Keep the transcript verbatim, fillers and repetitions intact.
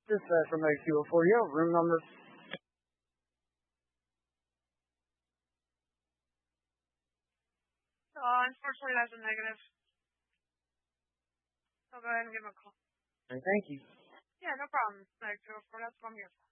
This is from Meg two oh four. Yeah, room number. Uh, unfortunately, that's a negative. So go ahead and give him a call. Thank you. Yeah, no problem. Meg two oh four, that's what I'm here for.